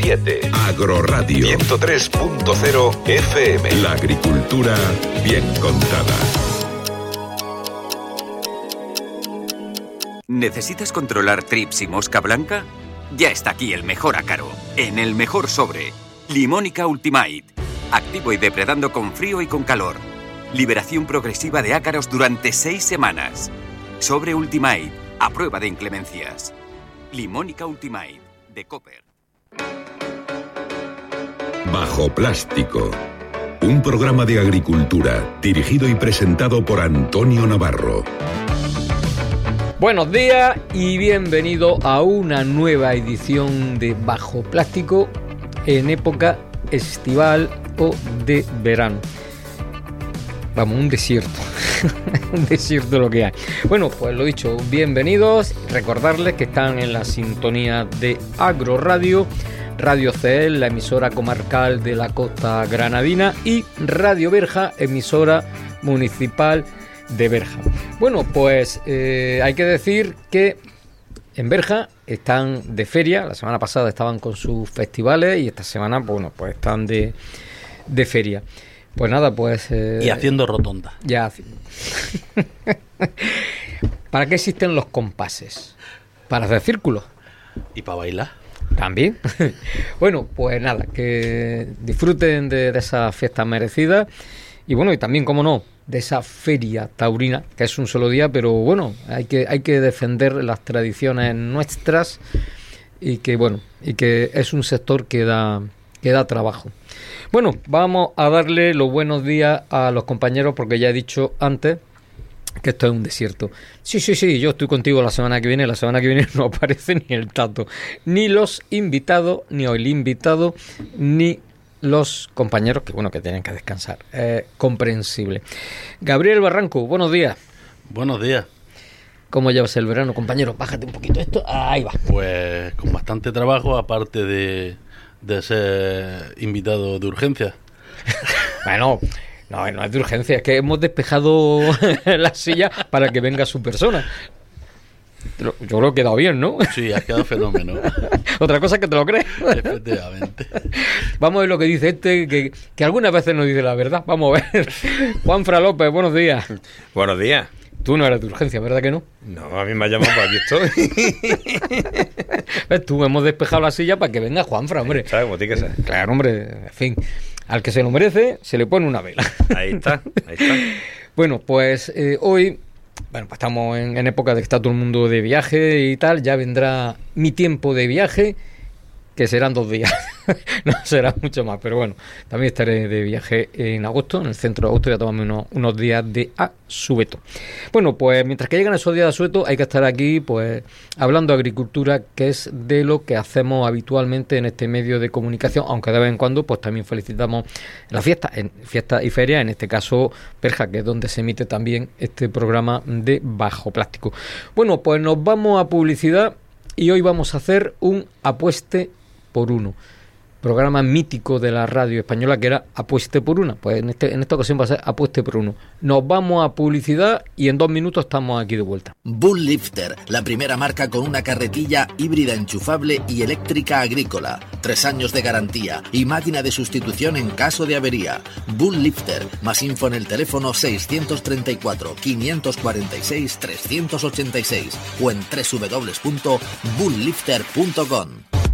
7. Agroradio 103.0 FM. La agricultura bien contada. ¿Necesitas controlar trips y mosca blanca? Ya está aquí el mejor ácaro, en el mejor sobre. Limónica Ultimate. Activo y depredando con frío y con calor. Liberación progresiva de ácaros durante 6 semanas. Sobre Ultimate, a prueba de inclemencias. Limónica Ultimate, de Cooper. Bajo Plástico. Un programa de agricultura dirigido y presentado por Antonio Navarro. Buenos días y bienvenido a una nueva edición de Bajo Plástico en época estival o de verano. Vamos, un desierto. Un desierto lo que hay. Bueno, pues lo dicho, bienvenidos. Recordarles que están en la sintonía de Agroradio, Radio CEL, la emisora comarcal de la costa granadina, y Radio Berja, emisora municipal de Berja. Bueno, pues hay que decir que en Berja están de feria. La semana pasada estaban con sus festivales y esta semana, bueno, pues están de feria. Pues nada, pues... y haciendo rotonda. Ya haciendo. ¿Para qué existen los compases? Para hacer círculos. ¿Y para bailar? También. Bueno, pues nada, que disfruten de esas fiestas merecidas. Y bueno, y también, como no, de esa feria taurina, que es un solo día, pero bueno, hay que defender las tradiciones nuestras y que, bueno, y que es un sector que da trabajo. Bueno, vamos a darle los buenos días a los compañeros, porque ya he dicho antes que esto es un desierto. Sí, yo estoy contigo la semana que viene. La semana que viene no aparece ni el tato, ni los invitados, ni el invitado, ni los compañeros, que bueno, que tienen que descansar. Comprensible. Gabriel Barranco, buenos días. Buenos días. ¿Cómo llevas el verano, compañero? Bájate un poquito esto. Ahí va. Pues con bastante trabajo, aparte de ser invitado de urgencia. Bueno, no es de urgencia, es que hemos despejado la silla para que venga su persona. Yo creo que ha quedado bien, ¿no? Sí, ha quedado fenómeno. Otra cosa es que te lo crees. Efectivamente. Vamos a ver lo que dice que algunas veces no dice la verdad. Vamos a ver. Juanfra López, buenos días. Buenos días. Tú no eres de urgencia, ¿verdad que no? No, a mí me ha llamado, pues aquí estoy. ¿Ves? Tú hemos despejado la silla para que venga Juanfra, hombre. ¿Sabes cómo tiene que ser? Claro, hombre, en fin. Al que se lo merece, se le pone una vela. Ahí está. Bueno, pues hoy, bueno, pues estamos en época de que está todo el mundo de viaje y tal. Ya vendrá mi tiempo de viaje, que serán 2 días. No será mucho más, pero bueno, también estaré de viaje en agosto, en el centro de agosto. Voy a tomarme unos días de asueto. Bueno, pues mientras que llegan esos días de asueto, hay que estar aquí, pues, hablando de agricultura, que es de lo que hacemos habitualmente en este medio de comunicación, aunque de vez en cuando, pues también felicitamos las fiestas y ferias, en este caso Berja, que es donde se emite también este programa de Bajo Plástico. Bueno, pues nos vamos a publicidad y hoy vamos a hacer un Apueste por Uno, programa mítico de la radio española, que era Apueste por Una. Pues en esta ocasión va a ser Apueste por Uno. Nos vamos a publicidad y en 2 minutos estamos aquí de vuelta. Bull Lifter, la primera marca con una carretilla híbrida enchufable y eléctrica agrícola. 3 años de garantía y máquina de sustitución en caso de avería. Bull Lifter. Más info en el teléfono 634 546 386 o en www.bulllifter.com.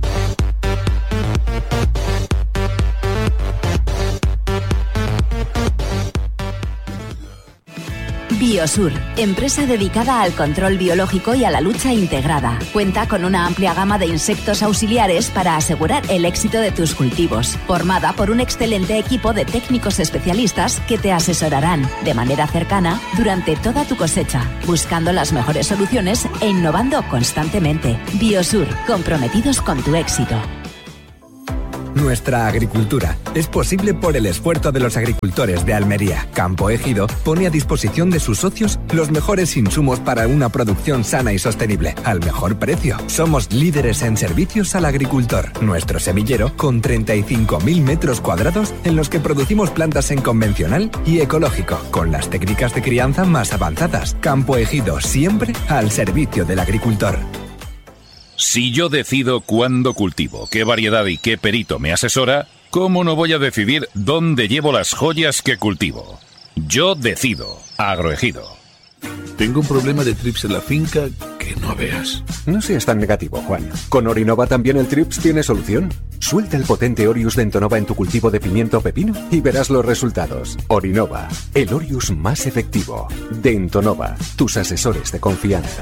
Biosur, empresa dedicada al control biológico y a la lucha integrada. Cuenta con una amplia gama de insectos auxiliares para asegurar el éxito de tus cultivos. Formada por un excelente equipo de técnicos especialistas que te asesorarán de manera cercana durante toda tu cosecha, buscando las mejores soluciones e innovando constantemente. Biosur, comprometidos con tu éxito. Nuestra agricultura es posible por el esfuerzo de los agricultores de Almería. Campo Ejido pone a disposición de sus socios los mejores insumos para una producción sana y sostenible, al mejor precio. Somos líderes en servicios al agricultor. Nuestro semillero, con 35.000 metros cuadrados en los que producimos plantas en convencional y ecológico, con las técnicas de crianza más avanzadas. Campo Ejido, siempre al servicio del agricultor. Si yo decido cuándo cultivo, qué variedad y qué perito me asesora, ¿cómo no voy a decidir dónde llevo las joyas que cultivo? Yo decido. Agroejido. Tengo un problema de trips en la finca que no veas. No seas tan negativo, Juan. Con Orinova también el trips tiene solución. Suelta el potente Orius de Entonova en tu cultivo de pimiento o pepino y verás los resultados. Orinova, el Orius más efectivo. De Entonova, tus asesores de confianza.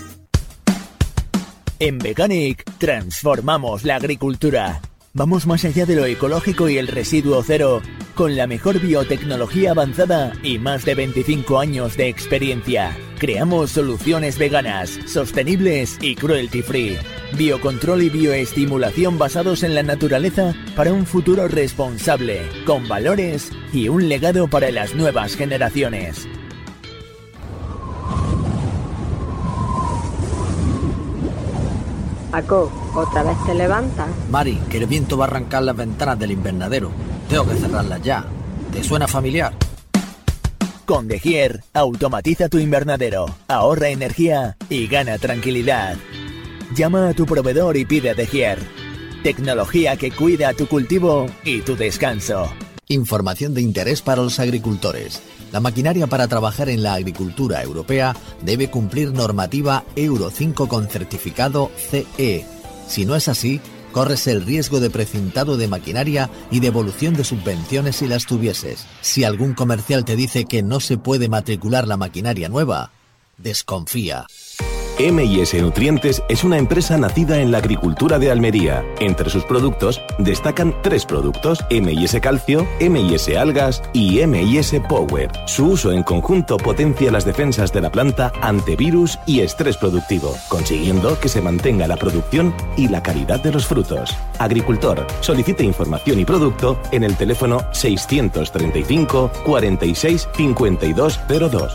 En Veganic transformamos la agricultura. Vamos más allá de lo ecológico y el residuo cero, con la mejor biotecnología avanzada y más de 25 años de experiencia. Creamos soluciones veganas, sostenibles y cruelty free. Biocontrol y bioestimulación basados en la naturaleza para un futuro responsable, con valores y un legado para las nuevas generaciones. Paco, ¿otra vez te levantas? Mari, que el viento va a arrancar las ventanas del invernadero. Tengo que cerrarlas ya. ¿Te suena familiar? Con De Gier, automatiza tu invernadero, ahorra energía y gana tranquilidad. Llama a tu proveedor y pide De Gier. Tecnología que cuida tu cultivo y tu descanso. Información de interés para los agricultores. La maquinaria para trabajar en la agricultura europea debe cumplir normativa Euro 5 con certificado CE. Si no es así, corres el riesgo de precintado de maquinaria y devolución de subvenciones si las tuvieses. Si algún comercial te dice que no se puede matricular la maquinaria nueva, desconfía. M&S Nutrientes es una empresa nacida en la agricultura de Almería. Entre sus productos destacan 3 productos: M&S Calcio, M&S Algas y M&S Power. Su uso en conjunto potencia las defensas de la planta ante virus y estrés productivo, consiguiendo que se mantenga la producción y la calidad de los frutos. Agricultor, solicite información y producto en el teléfono 635 46 52 02.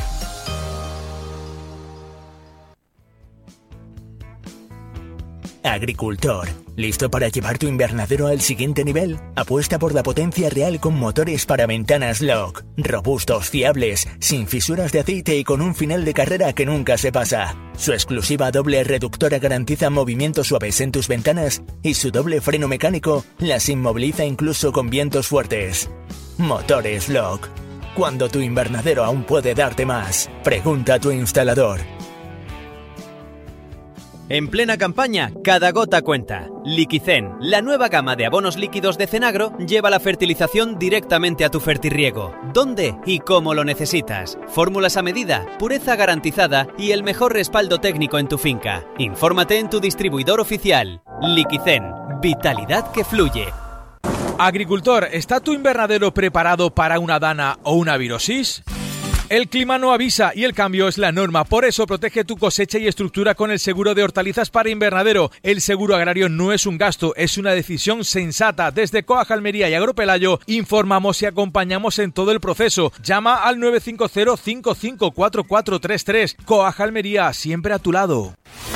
Agricultor, ¿listo para llevar tu invernadero al siguiente nivel? Apuesta por la potencia real con motores para ventanas Lock. Robustos, fiables, sin fisuras de aceite y con un final de carrera que nunca se pasa. Su exclusiva doble reductora garantiza movimientos suaves en tus ventanas y su doble freno mecánico las inmoviliza incluso con vientos fuertes. Motores Lock. Cuando tu invernadero aún puede darte más, pregunta a tu instalador. En plena campaña, cada gota cuenta. Liquicen, la nueva gama de abonos líquidos de Cenagro, lleva la fertilización directamente a tu fertirriego. ¿Dónde y cómo lo necesitas? Fórmulas a medida, pureza garantizada y el mejor respaldo técnico en tu finca. Infórmate en tu distribuidor oficial. Liquicen, vitalidad que fluye. Agricultor, ¿está tu invernadero preparado para una dana o una virosis? El clima no avisa y el cambio es la norma. Por eso protege tu cosecha y estructura con el seguro de hortalizas para invernadero. El seguro agrario no es un gasto, es una decisión sensata. Desde Coag Almería y Agropelayo informamos y acompañamos en todo el proceso. Llama al 950 554433. Coag Almería, siempre a tu lado.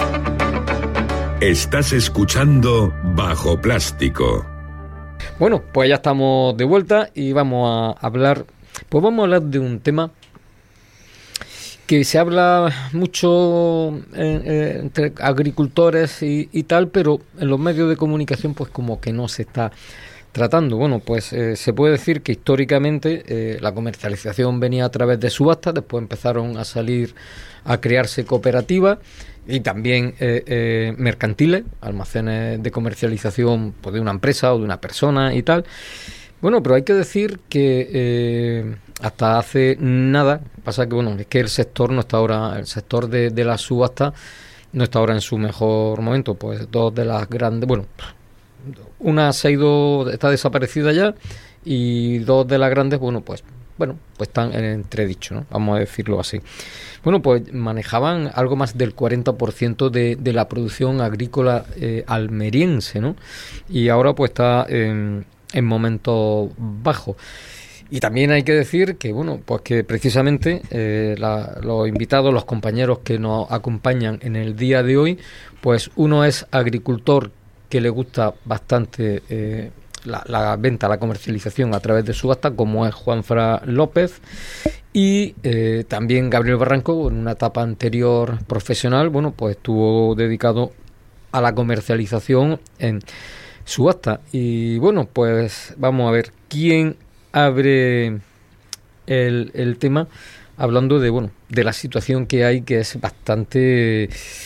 Estás escuchando Bajo Plástico. Bueno, pues ya estamos de vuelta y vamos a hablar de un tema que se habla mucho entre agricultores y tal, pero en los medios de comunicación pues como que no se está tratando. Bueno, pues se puede decir que históricamente la comercialización venía a través de subastas, después empezaron a crearse cooperativas y también mercantiles, almacenes de comercialización pues, de una empresa o de una persona y tal. Bueno, pero hay que decir que hasta hace nada, pasa que bueno, es que el sector no está ahora, el sector de la subasta no está ahora en su mejor momento, pues dos de las grandes, bueno, una está desaparecida ya y dos de las grandes, pues están en entredicho, ¿no? Vamos a decirlo así. Bueno, pues manejaban algo más del 40% de la producción agrícola almeriense, ¿no? Y ahora pues está en momentos bajos. Y también hay que decir que, bueno, pues que precisamente los invitados, los compañeros que nos acompañan en el día de hoy, pues uno es agricultor que le gusta bastante la venta, la comercialización a través de subasta, como es Juanfran López, y también Gabriel Barranco, en una etapa anterior profesional, bueno, pues estuvo dedicado a la comercialización en subasta. Y bueno, pues vamos a ver quién abre el tema, hablando de la situación que hay, que es bastante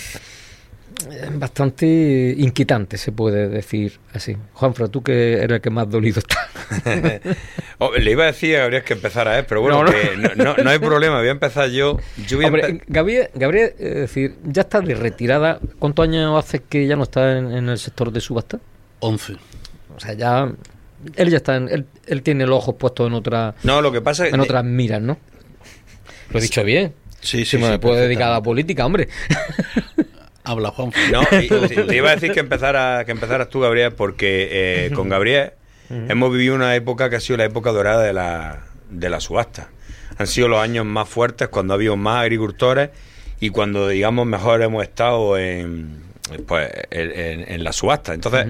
inquietante, se puede decir así. Juanfra, tú que eres el que más dolido está. Le iba a decir a Gabriel que empezara, pero bueno, no hay problema, voy a empezar yo. Hombre, Gabriel, es decir, ya está de retirada. ¿Cuántos años hace que ya no está en el sector de subasta? 11. O sea, ya él ya está, él tiene los ojos puestos en otra. No, lo que pasa es en otras miras, ¿no? Lo he dicho bien. Sí, me puedo dedicar a la política, hombre. Habla, Juan. No, te iba a decir que empezaras tú, Gabriel, porque con Gabriel hemos vivido una época que ha sido la época dorada de la subasta. Han sido los años más fuertes, cuando ha habido más agricultores y cuando, digamos, mejor hemos estado en la subasta. Entonces,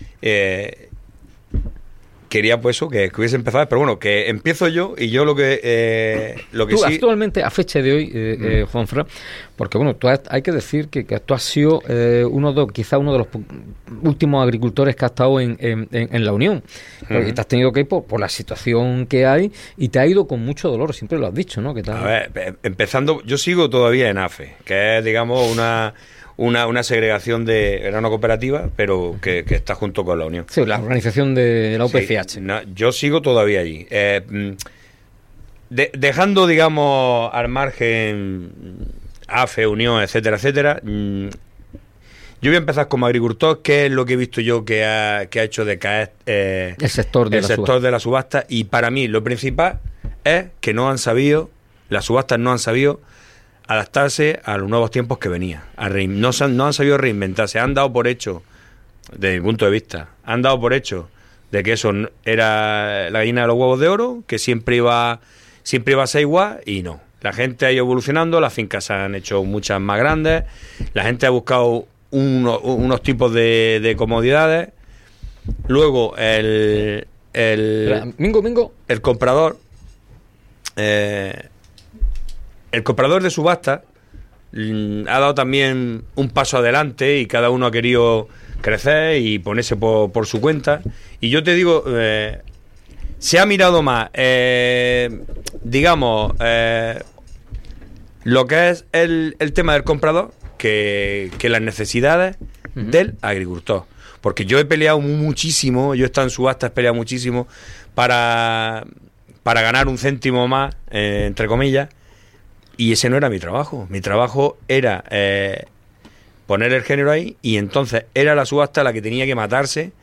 quería pues eso, que hubiese empezado, pero bueno, que empiezo yo, y yo lo que tú sí... actualmente, a fecha de hoy, Juanfra, porque bueno, hay que decir que tú has sido quizá uno de los últimos agricultores que ha estado en la Unión, y te has tenido que ir por la situación que hay, y te ha ido con mucho dolor, siempre lo has dicho, ¿no? ¿Qué tal? A ver, empezando, yo sigo todavía en AFE, que es, digamos, una segregación era una cooperativa, pero que está junto con la Unión. Sí, la organización de la UPCH. Sí, yo sigo todavía allí. Dejando, digamos, al margen AFE, Unión, etcétera, etcétera. Yo voy a empezar como agricultor, que es lo que he visto yo que ha hecho decaer el sector de la subasta. Y para mí lo principal es que las subastas no han sabido adaptarse a los nuevos tiempos que venía. No han sabido reinventarse. Han dado por hecho, desde mi punto de vista, de que eso era la gallina de los huevos de oro, que siempre iba a ser igual, y no. La gente ha ido evolucionando, las fincas se han hecho muchas más grandes, la gente ha buscado unos tipos de comodidades. Luego el comprador de subasta ha dado también un paso adelante, y cada uno ha querido crecer y ponerse por su cuenta. Y yo te digo, se ha mirado más, digamos, lo que es el tema del comprador que las necesidades del agricultor. Porque yo he peleado muchísimo, yo he estado en subastas, he peleado muchísimo para ganar un céntimo más, entre comillas. Y ese no era mi trabajo. Mi trabajo era poner el género ahí, y entonces era la subasta la que tenía que matarse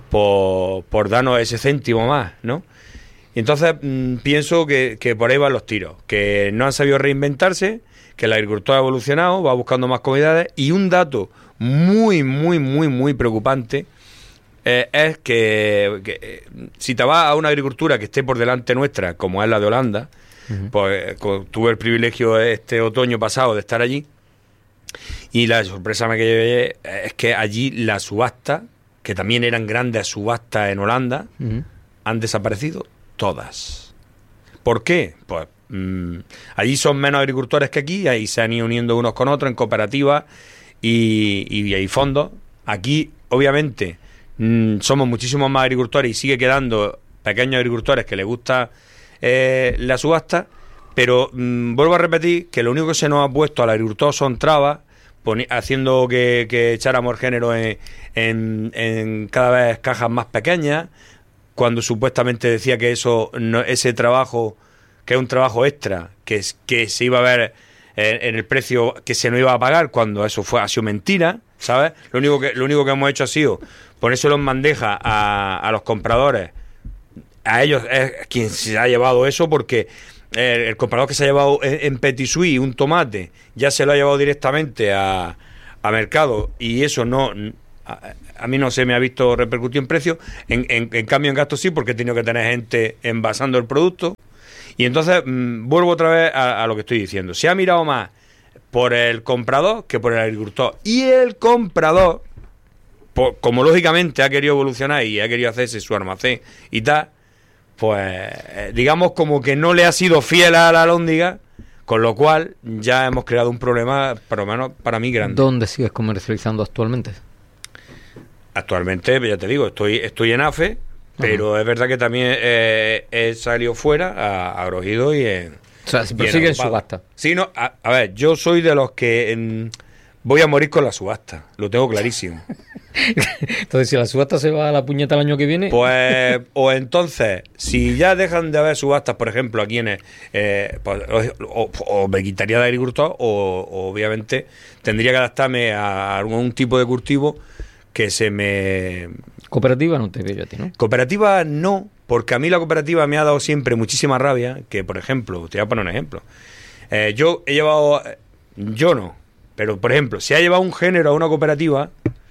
por darnos ese céntimo más, ¿no? Y entonces pienso que por ahí van los tiros, que no han sabido reinventarse, que el agricultor ha evolucionado, va buscando más comodidades. Y un dato muy, muy, muy, muy preocupante es que si te vas a una agricultura que esté por delante nuestra, como es la de Holanda, pues tuve el privilegio este otoño pasado de estar allí, y la sorpresa que llevé es que allí la subasta, que también eran grandes subastas en Holanda, han desaparecido todas. ¿Por qué? Pues allí son menos agricultores que aquí, ahí se han ido uniendo unos con otros en cooperativas y hay fondos. Aquí, obviamente, somos muchísimos más agricultores y sigue quedando pequeños agricultores que les gusta la subasta, pero vuelvo a repetir que lo único que se nos ha puesto al agricultor son trabas, haciendo que echáramos el género en cada vez cajas más pequeñas, cuando supuestamente decía que ese trabajo, que es un trabajo extra, que se iba a ver en el precio que se nos iba a pagar, cuando eso ha sido mentira, ¿sabes? Lo único que hemos hecho ha sido ponérselo en bandeja a los compradores. A ellos es quien se ha llevado eso, porque el comprador que se ha llevado en Petit Suisse un tomate ya se lo ha llevado directamente a mercado, y eso a mí no se me ha visto repercutir en precio. En cambio en gastos sí, porque he tenido que tener gente envasando el producto. Y entonces vuelvo otra vez a lo que estoy diciendo. Se ha mirado más por el comprador que por el agricultor, y el comprador, como lógicamente ha querido evolucionar y ha querido hacerse su almacén y tal, pues digamos como que no le ha sido fiel a la alhóndiga, con lo cual ya hemos creado un problema, por lo menos para mí, grande. ¿Dónde sigues comercializando actualmente? Actualmente, ya te digo, estoy en AFE, pero es verdad que también he salido fuera a Agroejido y en... O sea, pero sigue en subasta. Sí, no, a ver, yo soy de los que voy a morir con la subasta, lo tengo clarísimo. Entonces, si la subasta se va a la puñeta el año que viene... Pues, o entonces, si ya dejan de haber subastas, por ejemplo, aquí en... pues, o me quitaría de agricultor, o obviamente tendría que adaptarme a algún tipo de cultivo que se me... Cooperativa no te veo yo a ti, ¿no? Cooperativa no, porque a mí la cooperativa me ha dado siempre muchísima rabia, que por ejemplo, te voy a poner un ejemplo. Yo he llevado... Yo no, pero por ejemplo, si ha llevado un género a una cooperativa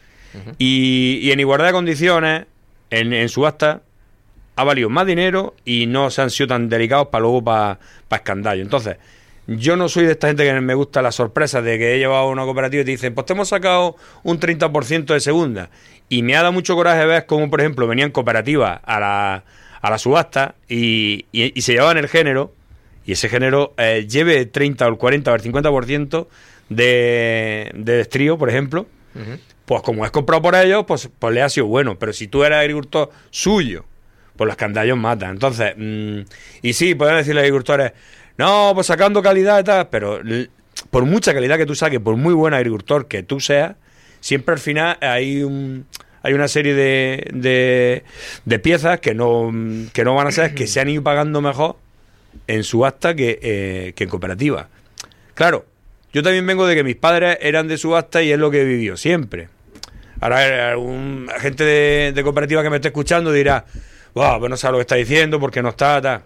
y en igualdad de condiciones, en subasta, ha valido más dinero y no se han sido tan delicados para luego para escandallo. Entonces, yo no soy de esta gente que me gusta las sorpresas de que he llevado a una cooperativa y te dicen, pues te hemos sacado un 30% de segunda. Y me ha dado mucho coraje ver cómo, por ejemplo, venían cooperativas a la subasta y se llevaban el género, y ese género lleve el 30 o el 40 o el 50% de destrío, por ejemplo, pues como es comprado por ellos, pues le ha sido bueno. Pero si tú eres agricultor suyo, pues los escandallos matan. Entonces, y sí, pueden decirle a los agricultores, no, pues sacando calidad y tal, pero por mucha calidad que tú saques, por muy buen agricultor que tú seas, siempre al final hay una serie de piezas que no van a ser, que se han ido pagando mejor en subasta que en cooperativa. Claro, yo también vengo de que mis padres eran de subasta y es lo que he vivido siempre. Ahora algún gente de cooperativa que me esté escuchando dirá, wow, pues no sabe lo que está diciendo porque no está tal.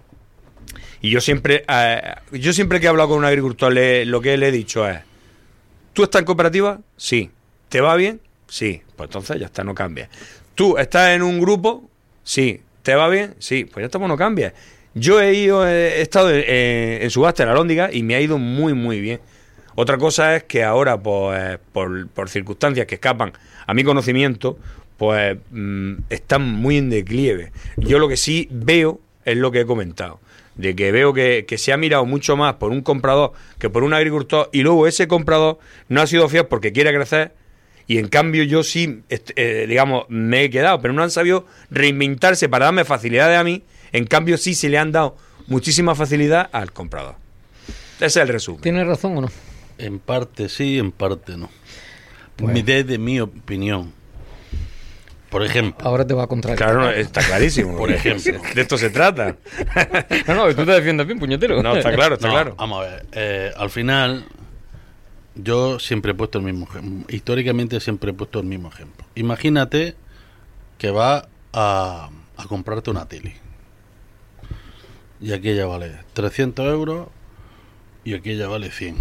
Y yo siempre que he hablado con un agricultor, lo que le he dicho es, ¿tú estás en cooperativa? Sí. ¿Te va bien? Sí. Pues entonces ya está, no cambies. ¿Tú estás en un grupo? Sí. ¿Te va bien? Sí. Pues ya está, pues no cambies. Yo he estado en subasta en Alhóndiga y me ha ido muy, muy bien. Otra cosa es que ahora, pues, por circunstancias que escapan a mi conocimiento, pues están muy en declive. Yo lo que sí veo es lo que he comentado, de que veo que se ha mirado mucho más por un comprador que por un agricultor, y luego ese comprador no ha sido fiel porque quiere crecer, y en cambio yo sí, digamos, me he quedado, pero no han sabido reinventarse para darme facilidades a mí. En cambio sí se le han dado muchísima facilidad al comprador. Ese es el resumen. ¿Tienes razón o no? En parte sí, en parte no. Bueno. Desde mi opinión. Por ejemplo. Ahora te va a contrariar. Claro, está clarísimo. Por ejemplo. De esto se trata. No, tú te defiendes bien, puñetero. No, está claro, claro. Vamos a ver. Al final, yo siempre he puesto el mismo ejemplo. Históricamente siempre he puesto el mismo ejemplo. Imagínate que vas a comprarte una tele. Y aquella vale 300 euros y aquella vale 100.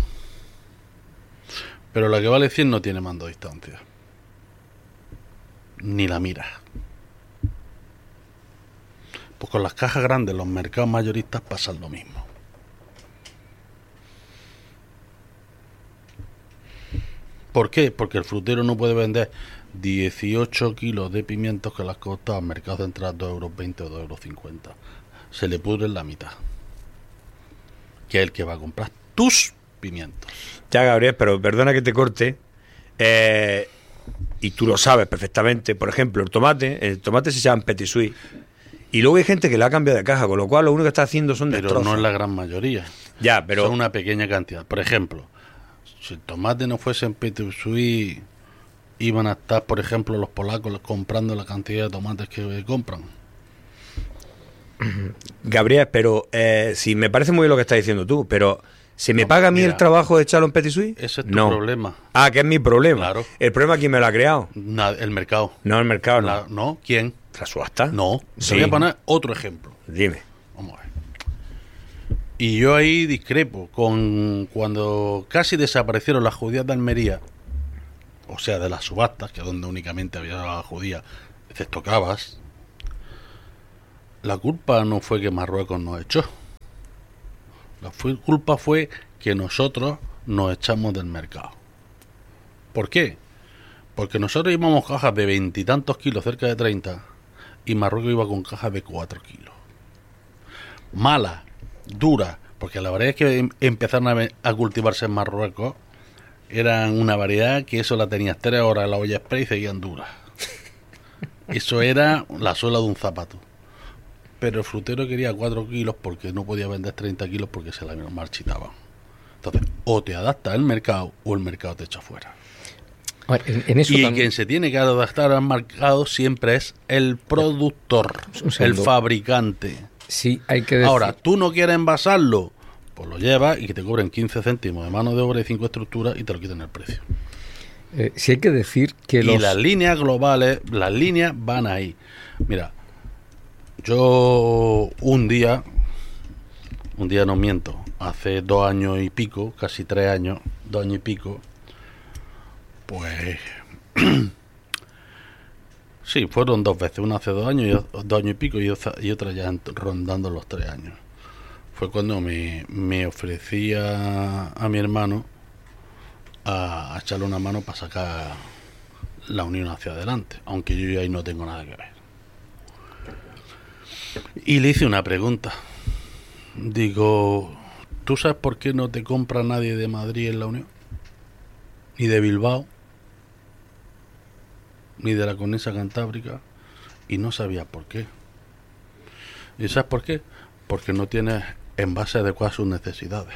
Pero la que vale 100 no tiene mando a distancia. Ni la mira. Pues con las cajas grandes, los mercados mayoristas pasan lo mismo. ¿Por qué? Porque el frutero no puede vender 18 kilos de pimientos que las costas al mercado central 2,20 euros o 2,50 euros. Se le pudre en la mitad. Que es el que va a comprar tus pimientos. Ya, Gabriel, pero perdona que te corte. Y tú lo sabes perfectamente. Por ejemplo, el tomate se llama Petit Suisse. Y luego hay gente que le ha cambiado de caja, con lo cual lo único que está haciendo son destrozos. Pero no es la gran mayoría. Ya, pero son una pequeña cantidad. Por ejemplo, si el tomate no fuese en Petit Suisse, iban a estar, por ejemplo, los polacos comprando la cantidad de tomates que compran. Gabriel, pero si me parece muy bien lo que estás diciendo tú, pero ¿se me paga a mí el trabajo de echarlo en Petit Suisse? Ese es tu problema. Ah, que es mi problema. Claro. ¿El problema quién me lo ha creado? El mercado. No, el mercado no. ¿No? ¿Quién? ¿La subasta? No. Sí. Te voy a poner otro ejemplo. Dime. Vamos a ver. Y yo ahí discrepo con cuando casi desaparecieron las judías de Almería, o sea, de las subastas, que es donde únicamente había judías, excepto Cabas. La culpa no fue que Marruecos nos echó. La culpa fue que nosotros nos echamos del mercado. ¿Por qué? Porque nosotros íbamos cajas de 20 y tantos kilos, cerca de 30, y Marruecos iba con cajas de 4 kilos. Mala, dura, porque la variedad que empezaron a cultivarse en Marruecos eran una variedad que eso la tenías 3 horas en la olla express y seguían duras. Eso era la suela de un zapato. Pero el frutero quería 4 kilos porque no podía vender 30 kilos porque se la marchitaban. Entonces, o te adaptas al mercado o el mercado te echa fuera. En eso y también... quien se tiene que adaptar al mercado siempre es el productor, el fabricante. Sí, hay que decir... Ahora, tú no quieres envasarlo, pues lo llevas y que te cobren 15 céntimos de mano de obra y 5 estructuras y te lo quiten el precio. Sí hay que decir que y las líneas globales, las líneas van ahí. Mira, yo un día no miento, hace 2 años y pico, casi 3 años, 2 años y pico, pues sí, fueron 2 veces, una hace 2 años, 2 años y pico y otra ya rondando los 3 años. Fue cuando me ofrecía a mi hermano a echarle una mano para sacar la unión hacia adelante, aunque yo ahí no tengo nada que ver. Y le hice una pregunta. Digo, ¿tú sabes por qué no te compra nadie de Madrid en la unión? Ni de Bilbao, ni de la Cornisa Cantábrica, y no sabía por qué. ¿Y sabes por qué? Porque no tienes envase adecuado a sus necesidades.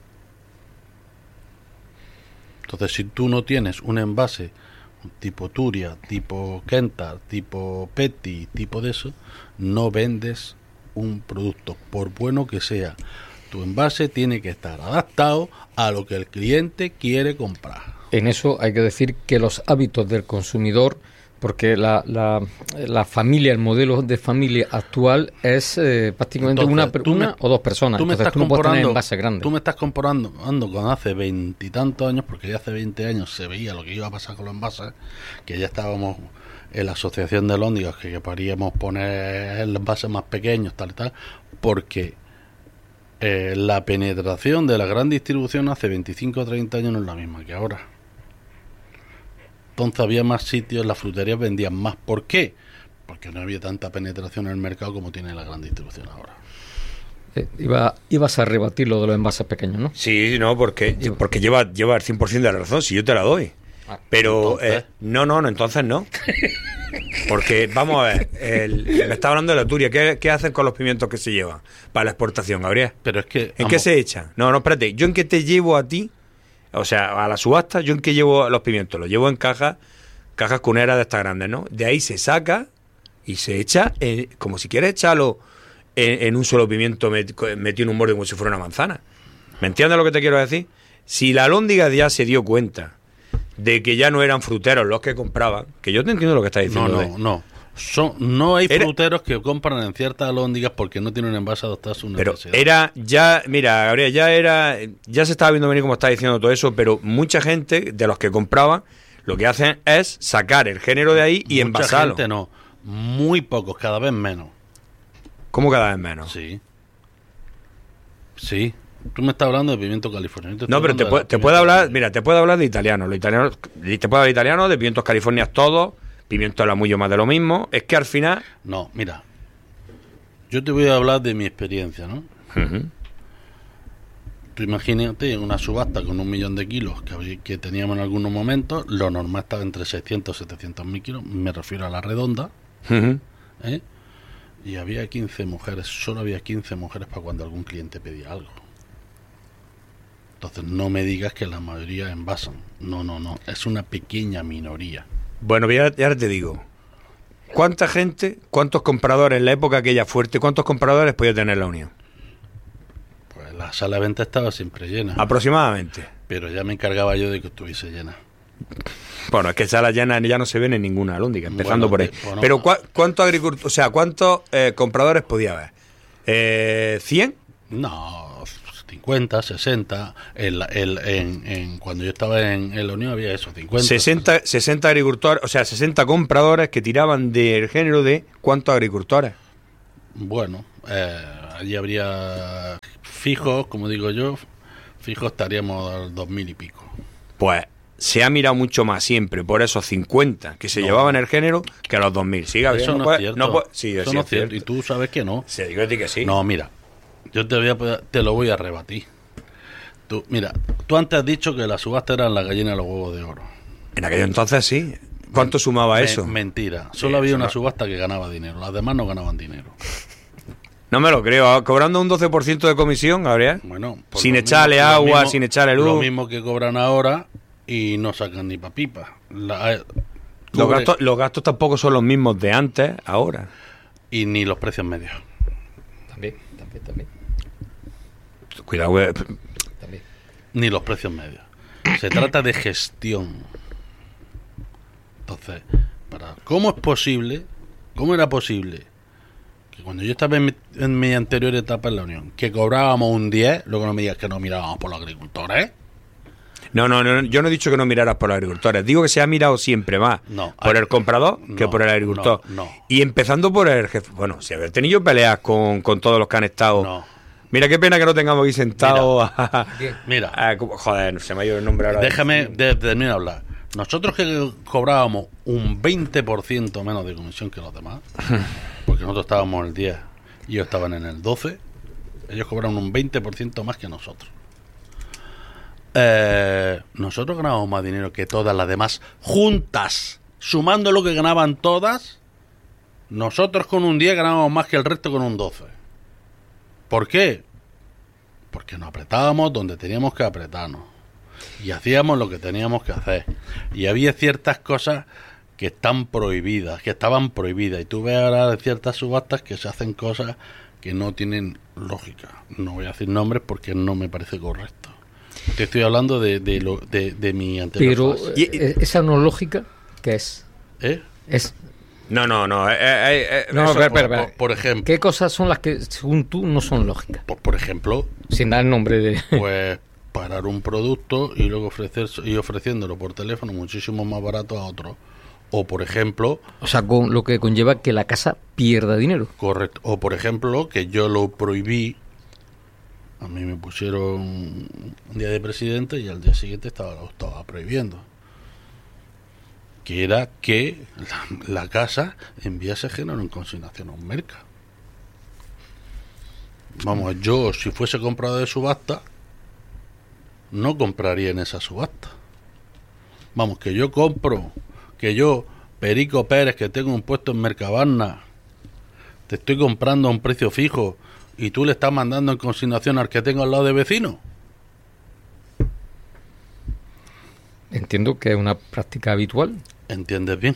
Entonces, si tú no tienes un envase tipo Turia, tipo Kentar, tipo Petty, tipo de eso, no vendes un producto, por bueno que sea. Tu envase tiene que estar adaptado a lo que el cliente quiere comprar. En eso hay que decir que los hábitos del consumidor, porque la familia, el modelo de familia actual es prácticamente Entonces, una o 2 personas. Tú me Entonces estás tú no puedes tener comparando, envases grandes. tú me estás comparando con hace 20 y tantos años, porque ya hace 20 años se veía lo que iba a pasar con los envases, que ya estábamos en la asociación de Lóndigas, que queríamos poner el envase más pequeños, tal y tal, porque la penetración de la gran distribución hace 25 o 30 años no es la misma que ahora. Entonces había más sitios, las fruterías vendían más. ¿Por qué? Porque no había tanta penetración en el mercado como tiene la gran distribución ahora. Ibas a rebatir lo de los envases pequeños, ¿no? Sí, no, porque lleva el 100% de la razón, si yo te la doy. Pero no, entonces no. Porque, vamos a ver, me está hablando de la Turia. ¿Qué hacen con los pimientos que se llevan para la exportación, Gabriel? Pero es que... ¿En qué se echan? No, espérate, ¿yo en qué te llevo a ti? O sea, a la subasta, ¿yo en qué llevo los pimientos? Los llevo en cajas cuneras de estas grandes, ¿no? De ahí se saca y se echa, como si quieres echarlo en un solo pimiento metido en un borde como si fuera una manzana. ¿Me entiendes lo que te quiero decir? Si la Alhóndiga ya se dio cuenta de que ya no eran fruteros los que compraban, que yo te entiendo lo que estás diciendo. No hay fruteros que compran en ciertas alhóndigas porque no tienen un envase adaptado a sus necesidades. Pero era ya, mira, Gabriel, ya se estaba viendo venir como está diciendo todo eso, pero mucha gente de los que compraban lo que hacen es sacar el género de ahí y envasarlo. Mucha gente no, muy pocos, cada vez menos. ¿Cómo cada vez menos? Sí. Tú me estás hablando de pimiento californiano. No, pero te puedo hablar, mira, te puedo hablar de italiano. Te puedo hablar de italiano, de pimientos californias todos, pimiento lamullo más de lo mismo. Es que al final... No, mira, yo te voy a hablar de mi experiencia, ¿no? Uh-huh. Tú imagínate una subasta con 1 millón de kilos que teníamos en algunos momentos, lo normal estaba entre 600 y 700 mil kilos, me refiero a la redonda, uh-huh. Y había 15 mujeres, solo había 15 mujeres para cuando algún cliente pedía algo. Entonces no me digas que la mayoría envasan. No, es una pequeña minoría. Bueno, ya te digo. ¿Cuánta gente, cuántos compradores en la época aquella fuerte, cuántos compradores podía tener la Unión? Pues la sala de venta estaba siempre llena. Aproximadamente. Pero ya me encargaba yo de que estuviese llena. Bueno, es que salas llenas ya no se ven en ninguna alhóndiga, empezando por ahí. Pero ¿cuántos agricultores, o sea, cuántos compradores podía haber? ¿100? No, 50, 60. Cuando yo estaba en la Unión había eso, 50. 60 agricultores, o sea, 60 compradores que tiraban del género de ¿cuántos agricultores? Bueno, allí habría fijos, como digo yo, fijos estaríamos al 2000 y pico. Pues se ha mirado mucho más siempre por esos 50 que se llevaban el género que a los 2000. Sí, Gabriel, eso no es cierto. Sí, eso no es cierto. Y tú sabes que no. Sí, digo a ti que sí. No, mira, yo te lo voy a rebatir. Tú antes has dicho que la subasta eran las gallinas de los huevos de oro. En aquel entonces sí. ¿Cuánto sumaba eso? Mentira. Solo había una subasta que ganaba dinero. Las demás no ganaban dinero. No me lo creo. Cobrando un 12% de comisión, Gabriel. Bueno, sin echarle agua, sin echarle luz. Lo mismo que cobran ahora y no sacan ni pa' pipa. Los gastos tampoco son los mismos de antes, ahora. Y ni los precios medios. También. Cuidado, también. Ni los precios medios. Se trata de gestión. Entonces, ¿cómo era posible que cuando yo estaba en mi anterior etapa en la Unión, que cobrábamos un 10, luego no me digas que no mirábamos por los agricultores? No, yo no he dicho que no miraras por los agricultores. Digo que se ha mirado siempre más por el comprador que por el agricultor. No. Y empezando por el jefe. Bueno, si haber tenido peleas con todos los que han estado. No. Mira, qué pena que no tengamos aquí sentados. Mira. Joder, se me ha ido el nombre ahora. Déjame terminar de hablar. Nosotros que cobrábamos un 20% menos de comisión que los demás, porque nosotros estábamos en el 10 y ellos estaban en el 12, ellos cobraron un 20% más que nosotros. Nosotros ganábamos más dinero que todas las demás juntas, sumando lo que ganaban todas. Nosotros con un 10 ganábamos más que el resto con un 12. ¿Por qué? Porque nos apretábamos donde teníamos que apretarnos y hacíamos lo que teníamos que hacer, y había ciertas cosas que estaban prohibidas, y tú ves ahora ciertas subastas que se hacen cosas que no tienen lógica. No voy a decir nombres porque no me parece correcto. Te estoy hablando de mi anterior fase. Pero esa no lógica, ¿qué es? Es No. Espera. Por ejemplo, ¿qué cosas son las que, según tú, no son lógicas? Por ejemplo, sin dar el nombre de... Pues parar un producto y luego ofreciéndolo por teléfono muchísimo más barato a otro. O, por ejemplo... O sea, con lo que conlleva que la casa pierda dinero. Correcto. O, por ejemplo, que yo lo prohibí. A mí me pusieron un día de presidente y al día siguiente lo estaba prohibiendo. Que era que la casa enviase género en consignación a un mercado. Vamos, yo si fuese comprado de subasta, no compraría en esa subasta. Vamos, que yo Perico Pérez, que tengo un puesto en Mercabarna, te estoy comprando a un precio fijo y tú le estás mandando en consignación al que tengo al lado de vecino. Entiendo que es una práctica habitual. ¿Entiendes bien?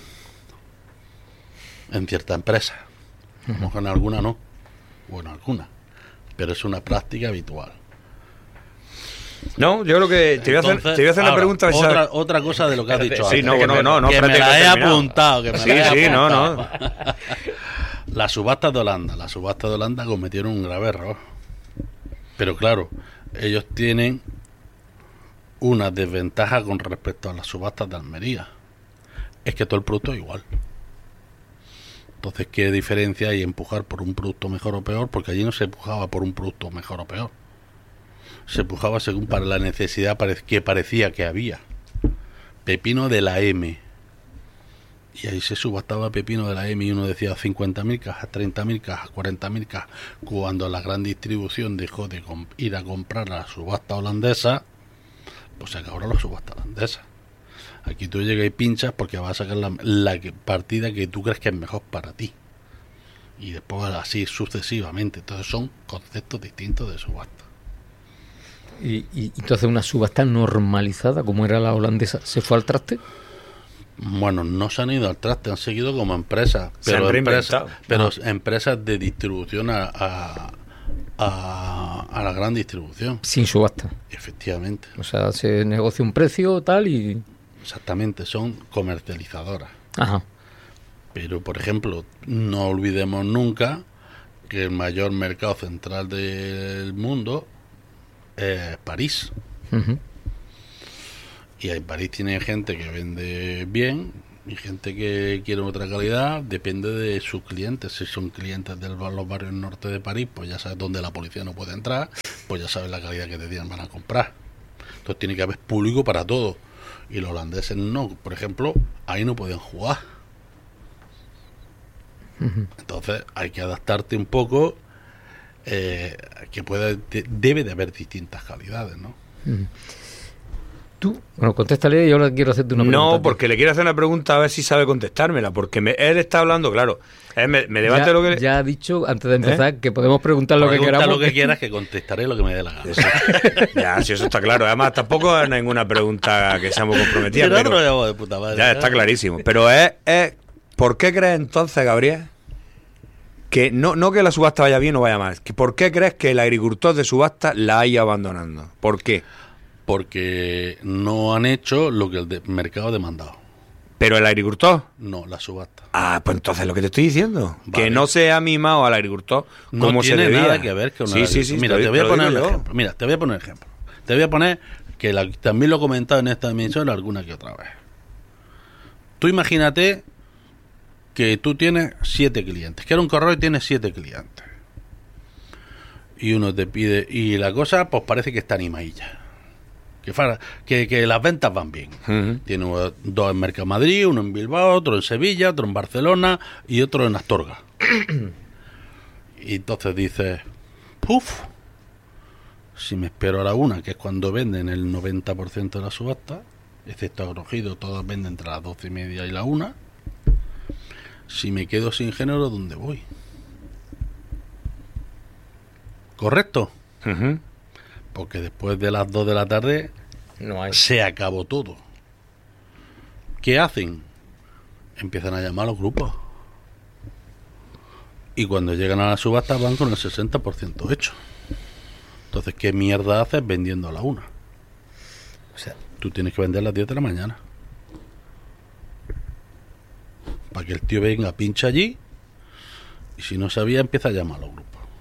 En cierta empresa. A lo mejor en alguna no. O en alguna. Pero es una práctica habitual. No, yo creo que te voy a hacer la pregunta. Otra cosa de lo que has dicho antes. Sí, no, que me la he apuntado. No. Las subastas de Holanda cometieron un grave error. Pero claro, ellos tienen una desventaja con respecto a las subastas de Almería. Es que todo el producto es igual. Entonces, ¿qué diferencia hay empujar por un producto mejor o peor? Porque allí no se empujaba por un producto mejor o peor. Se empujaba según para la necesidad que parecía que había. Pepino de la M. Y ahí se subastaba pepino de la M y uno decía 50.000 cajas, 30.000 cajas, 40.000 cajas. Cuando la gran distribución dejó de ir a comprar a la subasta holandesa, pues se acabó la subasta holandesa. Aquí tú llegas y pinchas porque vas a sacar la partida que tú crees que es mejor para ti. Y después así sucesivamente. Entonces son conceptos distintos de subasta. ¿Y entonces una subasta normalizada como era la holandesa se fue al traste? Bueno, no se han ido al traste, han seguido como empresas, pero empresas de distribución a la gran distribución. Sin subasta. Efectivamente. O sea, se negocia un precio tal y... Exactamente, son comercializadoras. Ajá. Pero, por ejemplo, no olvidemos nunca que el mayor mercado central del mundo es París. Uh-huh. Y en París tiene gente que vende bien y gente que quiere otra calidad, depende de sus clientes. Si son clientes de los barrios norte de París, pues ya sabes dónde la policía no puede entrar, pues ya sabes la calidad que te digan van a comprar. Entonces tiene que haber público para todo. Y los holandeses no, por ejemplo, ahí no pueden jugar. Uh-huh. Entonces hay que adaptarte un poco, que debe de haber distintas calidades, ¿no? Uh-huh. Tú, bueno, contéstale y yo le quiero hacerte una pregunta. No, porque le quiero hacer una pregunta a ver si sabe contestármela, porque él está hablando, claro. Él me debate lo que... Ya ha dicho, antes de empezar, que podemos preguntar lo que queramos. Pregunta lo que quieras, que contestaré lo que me dé la gana. Ya, si eso está claro. Además, tampoco es ninguna pregunta que seamos comprometidas. Pero de puta madre, ya está clarísimo. Pero ¿por qué crees entonces, Gabriel, que no que la subasta vaya bien o vaya mal? ¿Por qué crees que el agricultor de subasta la haya abandonando? ¿Por qué? Porque no han hecho lo que el mercado ha demandado. ¿Pero el agricultor? No, la subasta. Ah, pues entonces lo que te estoy diciendo. Vale. Que no se ha mimado al agricultor como se debía. No tiene nada que ver con Sí. Mira, te voy a poner un ejemplo. Te voy a poner que también lo he comentado en esta emisión alguna que otra vez. Tú imagínate que tú tienes 7 clientes. Que era un correo y tienes 7 clientes. Y uno te pide... Y la cosa, pues parece que está animadilla. Que las ventas van bien. Tiene 2 en Mercamadrid, uno en Bilbao, otro en Sevilla, otro en Barcelona y otro en Astorga. Y entonces dices, ¡puf! Si me espero a la 1, que es cuando venden el 90% de la subasta, excepto Agrogido, todos venden entre las 12:30 y la 1. Si me quedo sin género, ¿dónde voy? ¿Correcto? Porque después de las 2 de la tarde se acabó todo. ¿Qué hacen? Empiezan a llamar a los grupos. Y cuando llegan a la subasta van con el 60% hecho. Entonces, ¿qué mierda haces vendiendo a la 1? O sea, tú tienes que vender a las 10 de la mañana. Para que el tío venga, pincha allí. Y si no sabía, empieza a llamar a los grupos.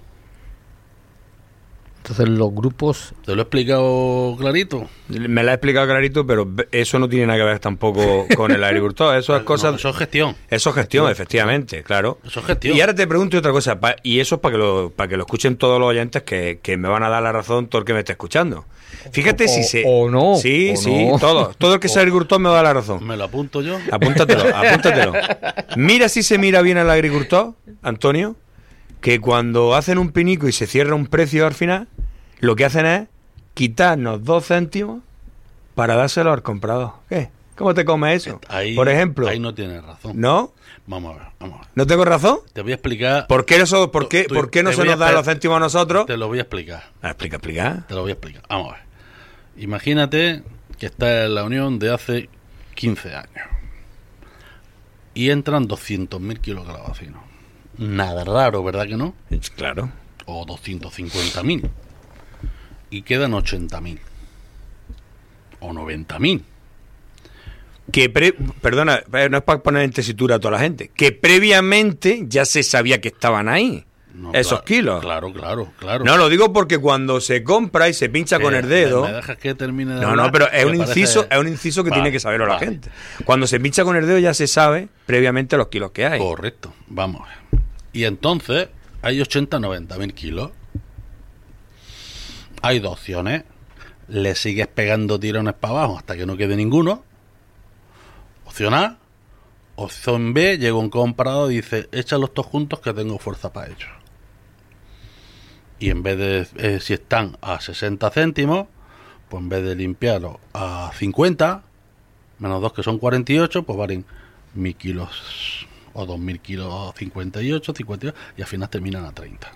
Entonces los grupos... ¿Te lo he explicado clarito? Me lo he explicado clarito, pero eso no tiene nada que ver tampoco con el agricultor. Eso es cosas... No, eso es gestión. Eso es gestión, efectivamente, claro. Eso es gestión. Y ahora te pregunto otra cosa, y eso es para que lo escuchen todos los oyentes que me van a dar la razón todo el que me esté escuchando. Fíjate si se... O no. Sí, o sí, no. Todo el que sea agricultor me va a dar la razón. ¿Me lo apunto yo? Apúntatelo. Mira si se mira bien al agricultor, Antonio, que cuando hacen un pinico y se cierra un precio al final, lo que hacen es quitarnos 2 céntimos para dárselo al comprador. ¿Qué? ¿Cómo te comes eso? Ahí, por ejemplo. Ahí no tienes razón. ¿No? Vamos a ver. ¿No tengo razón? Te voy a explicar. ¿Por qué no se nos da los céntimos a nosotros? Te lo voy a explicar. Explica. Te lo voy a explicar. Vamos a ver. Imagínate que estás en la Unión de hace 15 años. Y entran 200.000 kilos de calabacino. Nada raro, ¿verdad que no? Claro. O 250.000. Y quedan 80.000 o 90.000. Perdona, no es para poner en tesitura a toda la gente, que previamente ya se sabía que estaban ahí esos kilos. Claro. No, lo digo porque cuando se compra y se pincha con el dedo. ¿Me dejas que termine de hablar? No, pero es un inciso que tiene que saberlo la gente. Cuando se pincha con el dedo ya se sabe previamente los kilos que hay. Correcto, vamos a ver. Y entonces hay 80-90.000 kilos. Hay 2 opciones. Le sigues pegando tirones para abajo hasta que no quede ninguno. Opción A. Opción B, llega un comprador y dice, échalos todos juntos que tengo fuerza para ellos. Y en vez de, si están a 60 céntimos, pues en vez de limpiarlo a 50, menos 2 que son 48, pues valen 1.000 kilos o 2.000 kilos 58, y al final terminan a 30.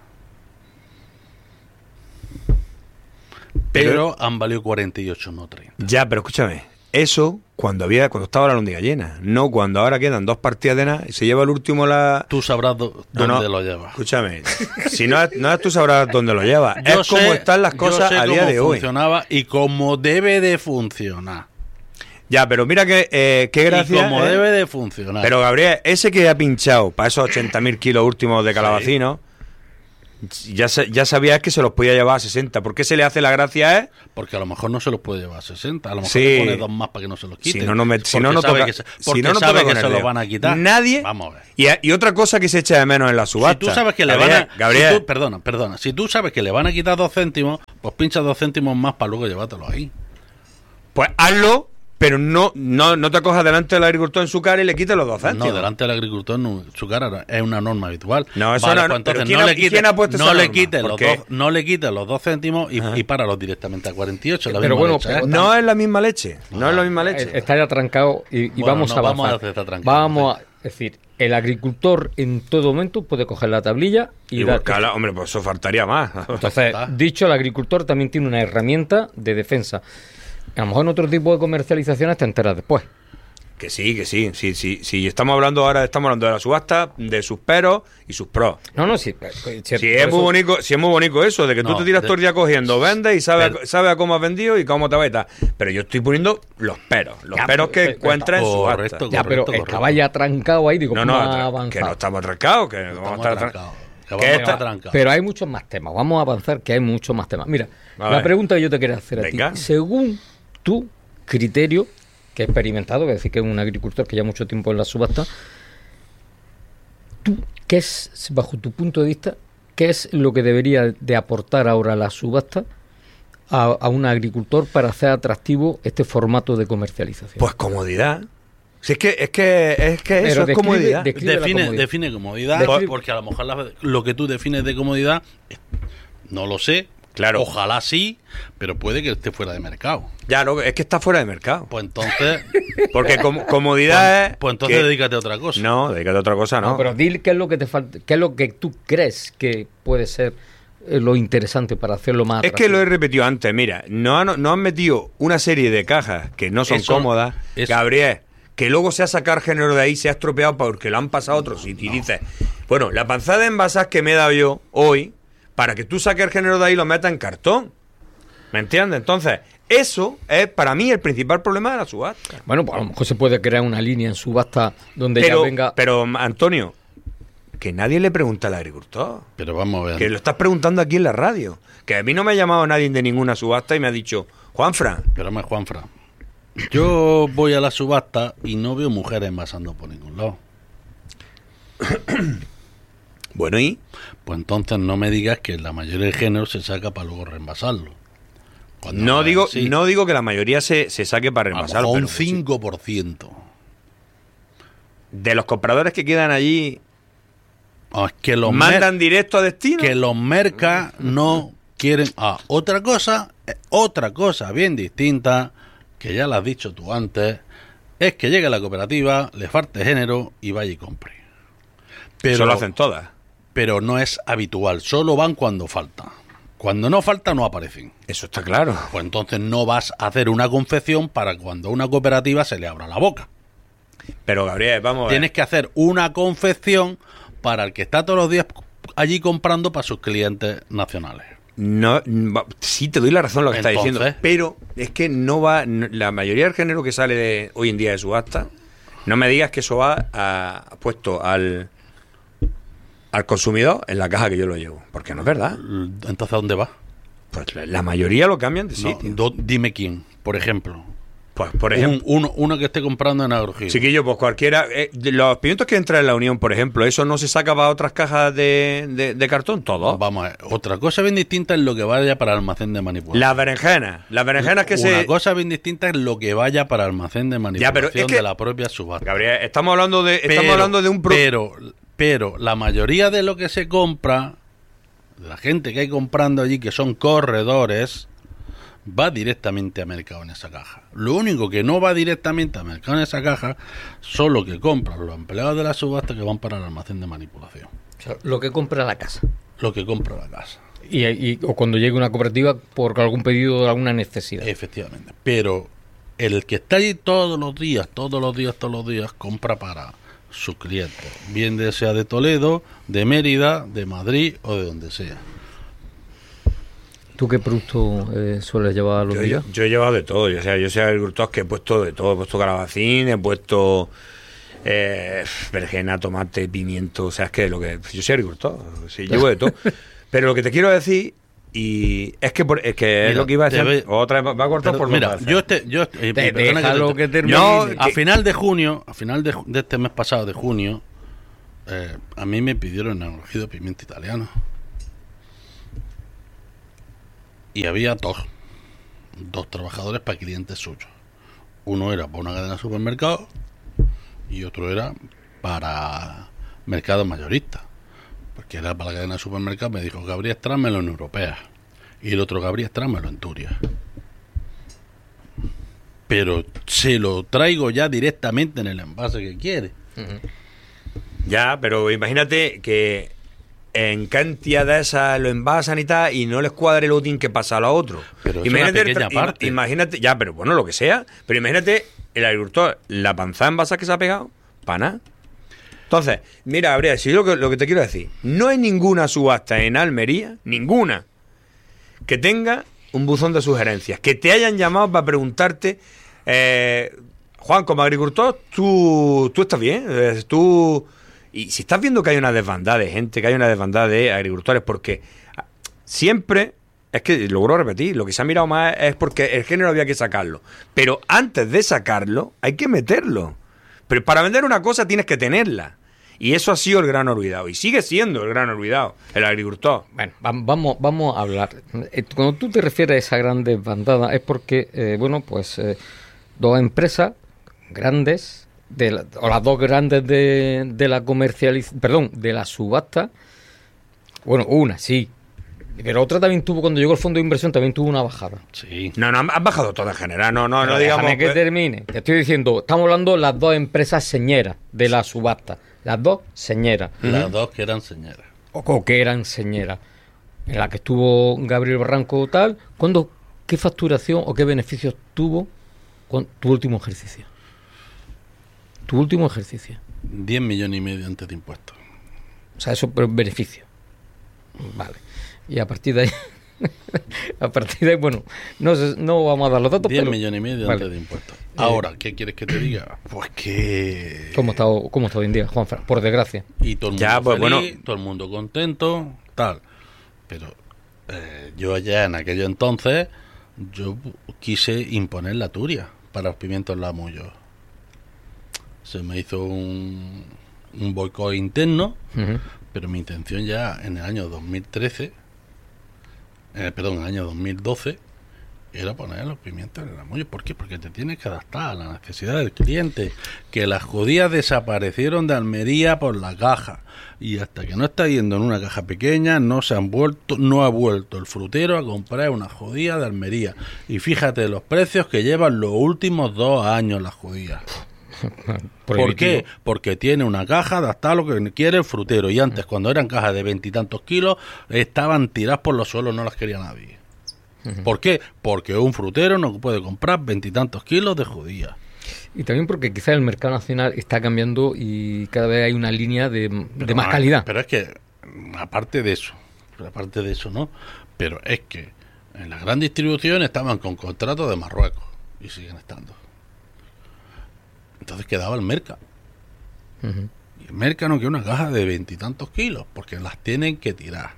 Pero han valido 48, no 30. Ya, pero escúchame, eso cuando estaba la lóndiga llena, no cuando ahora quedan 2 partidas de nada y se lleva el último Tú sabrás dónde lo llevas. Escúchame, si no tú sabrás dónde lo llevas. Es como están las cosas a día de hoy. Funcionaba y como debe de funcionar. Ya, pero mira qué gracia. Y como debe de funcionar. Pero Gabriel, ese que ha pinchado para esos 80.000 kilos últimos de calabacino, ya sabías que se los podía llevar a 60. ¿Por qué se le hace la gracia? Porque a lo mejor no se los puede llevar a 60. A lo mejor le pone 2 más para que no se los quiten. Si no toca que se los van a quitar. Nadie. Vamos a ver. Y otra cosa que se echa de menos en la subasta. Si tú sabes que Gabriel, perdona. Si tú sabes que le van a quitar 2 céntimos, pues pincha 2 céntimos más para luego llevártelo ahí. Pues hazlo Pero no te cojas delante del agricultor en su cara y le quites los 2 céntimos. No, delante del agricultor en su cara es una norma habitual. No, eso vale, no, pues entonces ¿quién ha puesto esa norma? No le quites los 2 céntimos y páralos directamente a 48. Pero bueno, no es la misma leche. No es la misma leche. Está ya trancado y bueno, vamos a avanzar. Vamos a decir, el agricultor en todo momento puede coger la tablilla y buscarla. Hombre, pues eso faltaría más. Entonces, dicho, el agricultor también tiene una herramienta de defensa. A lo mejor en otro tipo de comercializaciones te enteras después. Que sí. Estamos hablando de la subasta, de sus peros y sus pros. Sí. Es muy bonito eso, de que tú te tiras todo el día cogiendo, vendes y sabes a cómo has vendido y cómo te va y tal. Pero yo estoy poniendo los peros que encuentras en subasta. Pero estaba ya trancado ahí, digo, que no estamos atrancados, que no vamos a estar trancados. Pero hay muchos más temas, vamos a avanzar que hay muchos más temas. Mira, la pregunta que yo te quería hacer a ti, según tu criterio, que he experimentado, que es decir, que es un agricultor que lleva mucho tiempo en la subasta, ¿tú qué es, bajo tu punto de vista, qué es lo que debería de aportar ahora la subasta a un agricultor para hacer atractivo este formato de comercialización? Pues comodidad. Si es que eso es comodidad. Define comodidad, porque a lo mejor lo que tú defines de comodidad, no lo sé. Claro. Ojalá sí, pero puede que esté fuera de mercado. Ya, no, es que está fuera de mercado. Pues entonces... Porque comodidad pues entonces dedícate a otra cosa. No, dedícate a otra cosa, no. Pero dile qué es lo que te falta, qué es lo que tú crees que puede ser lo interesante para hacerlo más atractivo. Es que lo he repetido antes, mira, no han metido una serie de cajas que no son cómodas, Gabriel, que luego se ha sacado género de ahí, se ha estropeado porque lo han pasado a otro sitio. Y dices, bueno, la panzada de envasadas que me he dado yo hoy, para que tú saques el género de ahí y lo metas en cartón. ¿Me entiendes? Entonces, eso es para mí el principal problema de la subasta. Bueno, pues a lo mejor se puede crear una línea en subasta donde ya venga... Pero, Antonio, que nadie le pregunta al agricultor. Pero vamos a ver. Que lo estás preguntando aquí en la radio. Que a mí no me ha llamado nadie de ninguna subasta y me ha dicho, Juanfran. Pero más Juanfran. Yo voy a la subasta y no veo mujeres envasando por ningún lado. Bueno, ¿y? Pues entonces no me digas que la mayoría del género se saca para luego reenvasarlo. No digo que la mayoría se saque para reenvasarlo. Un 5%. De los compradores que quedan allí, es que los mandan directo a destino. Que los mercas no quieren... otra cosa bien distinta, que ya lo has dicho tú antes, es que llegue a la cooperativa, le falte género y vaya y compre. Pero eso lo hacen todas. Pero no es habitual, solo van cuando falta. Cuando no falta, no aparecen. Eso está claro. Pues entonces no vas a hacer una confección para cuando a una cooperativa se le abra la boca. Pero, Gabriel, vamos a ver. Tienes que hacer una confección para el que está todos los días allí comprando para sus clientes nacionales. No, sí te doy la razón lo que estás diciendo, pero es que no va, la mayoría del género que sale hoy en día de subasta, no me digas que eso va puesto al consumidor en la caja que yo lo llevo, porque no es verdad. Entonces, ¿a dónde va? Pues la mayoría lo cambian de sitio. Dime quién, por ejemplo. Pues, por ejemplo, uno que esté comprando en Agrogiro. Chiquillo, pues cualquiera. Los pimientos que entran en la Unión, por ejemplo, ¿eso no se saca para otras cajas de cartón? Todo. Vamos a ver. Otra cosa bien distinta es lo que vaya para almacén de manipulación. Las berenjenas que Una cosa bien distinta es lo que vaya para almacén de manipulación de la propia subasta. Gabriel, estamos hablando de un Pero la mayoría de lo que se compra, de la gente que hay comprando allí, que son corredores, va directamente a mercado en esa caja. Lo único que no va directamente a mercado en esa caja son lo que compran los empleados de la subasta que van para el almacén de manipulación. O sea, lo que compra la casa. Lo que compra la casa. O cuando llegue una cooperativa por algún pedido de alguna necesidad. Efectivamente. Pero el que está allí todos los días, compra para sus clientes. Bien sea de Toledo, de Mérida, de Madrid o de donde sea. ¿Tú qué producto sueles llevar a los días? Yo he llevado de todo. Yo soy agricultor que he puesto de todo. He puesto calabacín, he puesto berenjena, tomate, pimiento. O sea, es que yo soy agricultor. Sí, llevo de todo. Pero lo que te quiero decir, y es que mira, es lo que iba a decir. Otra vez va a cortar por mira, a final de junio, de este mes pasado de junio, a mí me pidieron en Agrogiro pimiento italiano. Y había dos trabajadores para clientes suyos. Uno era para una cadena de supermercados y otro era para mercados mayoristas. Porque era para la cadena de supermercados, me dijo, Gabriel, tráemelo en Europea. Y el otro, Gabriel, tráemelo en Turia. Pero se lo traigo ya directamente en el envase que quiere. Ya, pero imagínate que en cantidad de esas lo envasan y tal, y no les cuadre el loting que pasa a los otros. Pero imagínate, es una pequeña parte. Imagínate, ya, pero bueno, lo que sea. Pero imagínate el agricultor, la panza de envasas que se ha pegado, para nada. Entonces, mira, Gabriel, si yo lo que te quiero decir, no hay ninguna subasta en Almería, ninguna, que tenga un buzón de sugerencias, que te hayan llamado para preguntarte, Juan, como agricultor, tú estás bien, y si estás viendo que hay una desbandada de gente, que hay una desbandada de agricultores, porque siempre, es que lo vuelvo a repetir, lo que se ha mirado más es porque el género había que sacarlo, pero antes de sacarlo hay que meterlo. Pero para vender una cosa tienes que tenerla. Y eso ha sido el gran olvidado. Y sigue siendo el gran olvidado, el agricultor. Bueno, vamos a hablar. Cuando tú te refieres a esa gran desbandada es porque, dos empresas grandes, o las dos grandes de la comercialización, perdón, de la subasta, bueno, una, sí. Pero otra también tuvo, cuando llegó el fondo de inversión, también tuvo una bajada. Sí. No, han bajado todas en general. No digamos. Déjame que termine. Te estoy diciendo, estamos hablando de las dos empresas señeras de la subasta. Las dos señeras. Las dos que eran señeras. O que eran señeras. En la que estuvo Gabriel Barranco tal. ¿Qué facturación o qué beneficios tuvo con tu último ejercicio? 10,5 millones antes de impuestos. O sea, eso es beneficio. Vale. Y a partir de ahí, bueno, no vamos a dar los datos. 10,5 millones antes de impuestos. Ahora, ¿qué quieres que te diga? Pues que... ¿Cómo está hoy en día, Juanfran? Por desgracia. Y todo el mundo ya, pues feliz, todo el mundo contento, tal. Pero yo ya en aquello entonces, yo quise imponer la turia para los pimientos Lamullo. Se me hizo un boicot interno, pero mi intención ya en el año 2013... en el año 2012 era poner los pimientos en el Lamullo. ¿Por qué? Porque te tienes que adaptar a la necesidad del cliente. Que las judías desaparecieron de Almería por la caja, y hasta que no está yendo en una caja pequeña no ha vuelto el frutero a comprar una judía de Almería. Y fíjate los precios que llevan los últimos 2 años las judías. ¿Por qué? Porque tiene una caja adaptada a lo que quiere el frutero, y antes, cuando eran cajas de 20 y tantos kilos, estaban tiradas por los suelos, no las quería nadie. ¿Por qué? Porque un frutero no puede comprar 20 y tantos kilos de judía. Y también porque quizás el mercado nacional está cambiando y cada vez hay una línea de más calidad. Pero es que, aparte de eso, ¿no? Pero es que en la gran distribución estaban con contratos de Marruecos y siguen estando. Entonces quedaba el Merca. Y el Merca no quiere una caja de 20 y tantos kilos, porque las tienen que tirar.